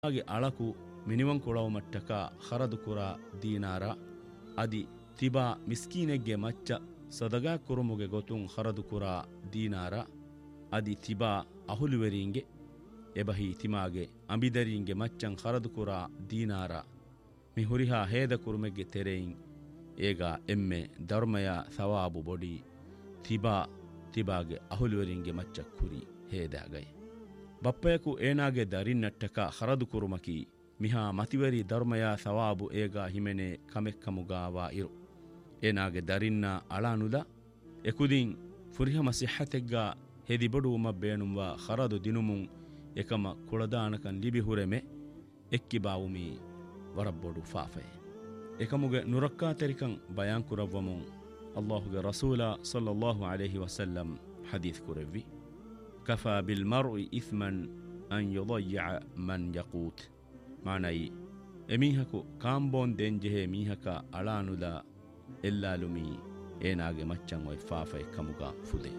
ಹಾಗೆ ಅಳಕು ಮಿನಿಮಂ ಕೊಳವ ಮಟ್ಟಕ ಹರದು ಕುರ ದೀನಾರ ಅದಿ ತಿಬಾ ಮಿಸ್ಕೀನೆಗ್ಗೆ ಮಚ್ಚ ಸದಗಾ ಕುರುಮುಗೆ ಗೊತುಂ ಹರದು ಕುರ ದೀನಾರ ಅದಿ ತಿಬಾ ಅಹುಲುವೆರಿಂಗೆ ಎಬಹಿ ತಿಮಾಗೆ ಅಂಬಿದರಿಂಗೆ ಮಚ್ಚಂ ಹರದು ಕುರ ದೀನಾರ ಮಿ ಹುರಿಹಾ ಹೇದ ಕುರುಮೆಗೆ ತೆರೆಯಿಂ ಏಗ ಎಮ್ಮೆ ಧರ್ಮಯ ಸವಾಬು ಬೊಡಿ ತಿಬಾಗೆ ಅಹುಲುವೆರಿಂಗೆ ಮಚ್ಚ ಕುರಿ ಹೇದಾಗೈ ಬಪ್ಪಯಕು ಏನಾಗೆ ದರಿನ್ನಟ್ಟಕ ಹರದು ಕುರುಮಕಿ ಮಿಹಾ ಮತಿವರಿ ಧರ್ಮಯ ಸವಾಬು ಏಗ ಹಿಮೆನೆ ಕಮೆಕ್ಕಮುಗಾವಾ ಇರು ಏನಾಗೆ ದರಿನ್ನ ಅಳಾನುದ ಎಕುದಿಂ ಫುರಿಹಮ ಸಿಹತೆಗ್ಗ ಹೆದಿಬಡುವುಮ ಬೇಣುವ ಹರದು ದಿನುಮುಂ ಎಕಮ ಕುಳದಾನಕನ್ ಲಿಬಿ ಹುರೆಮೆ ಎಕ್ಕಿಬಾವುಮಿ ವರಬ್ಬೊಡು ಫಾಫೆ ಎಕಮುಗೆ ನುರಕ್ಕಾ ತೆರಿಕಂ ಬಯಾನ್ ಕುರವ್ವಮುಂ ಅಲ್ಲಾಹುಗೆ ರಸೂಲ ಸಲ್ಲಲ್ಲಾಹು ಅಲೈಹಿ ವಸಲ್ಲಂ ಹದೀಸ್ ಕುರೆವ್ವಿ ಕಫಾ ಬಿಲ್ ಮರ್ಇ ಇಸ್ಮನ್ ಅನ್ ಯುದಯ್ಯ ಮನ್ ಯಕೂತ್ ಮಾನೈ ಎಮೀಹಕು ಕಾಂಬೋನ್ ದೆಂಜೆಹೆ ಮೀಹಕ ಅಳಾನುದ ಎಲ್ಲಾಲುಮಿ ಏನಾಗೆ ಮಚ್ಚಂ ವೈ ಫಾಫೆ ಕಮುಗ ಫುದೆ